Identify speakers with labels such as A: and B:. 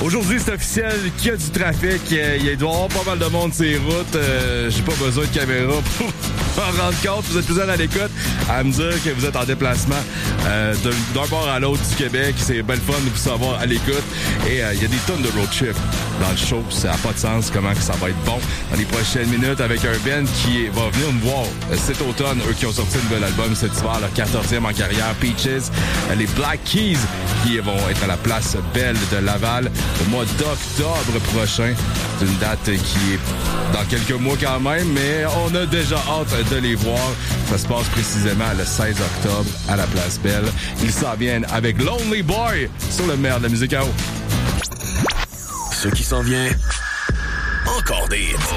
A: Aujourd'hui, c'est officiel qu'il y a du trafic. Il doit y avoir pas mal de monde sur les routes. J'ai pas besoin de caméra pour m'en rendre compte. Vous êtes plusieurs à l'écoute à me dire que vous êtes en déplacement d'un bord à l'autre du Québec. C'est bien le fun de vous savoir à l'écoute. Et il y a des tonnes de road trip dans le show. Ça n'a pas de sens comment que ça va être bon dans les prochaines minutes avec un band qui va venir me voir cet automne. Eux qui ont sorti un nouvel album cet hiver, leur 14e en carrière, Peaches. Les Black Keys qui vont être à la Place Belle de Laval au mois d'octobre prochain. C'est une date qui est dans quelques mois quand même, mais on a déjà hâte de les voir. Ça se passe précisément le 16 octobre à la Place Belle. Ils s'en viennent avec Lonely Boy sur le meilleur de la musique à eau.
B: Ce qui s'en vient, encore des